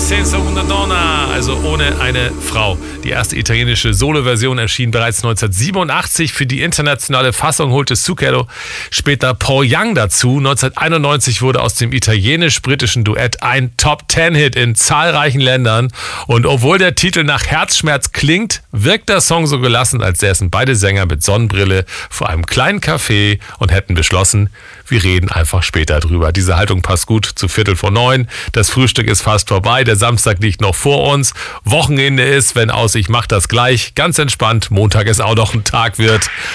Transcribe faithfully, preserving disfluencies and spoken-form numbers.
Senza una donna, also ohne eine Frau. Die erste italienische Solo-Version erschien bereits neunzehnhundertsiebenundachtzig. Für die internationale Fassung holte Zucchero später Paul Young dazu. neunzehnhunderteinundneunzig wurde aus dem italienisch-britischen Duett ein Top-Ten-Hit in zahlreichen Ländern. Und obwohl der Titel nach Herzschmerz klingt, wirkt der Song so gelassen, als säßen beide Sänger mit Sonnenbrille vor einem kleinen Café und hätten beschlossen, wir reden einfach später drüber. Diese Haltung passt gut zu Viertel vor neun. Das Frühstück ist fast vorbei. Der Samstag liegt noch vor uns. Wochenende ist, wenn aus, ich mach das gleich. Ganz entspannt. Montag ist auch noch ein Tag wird.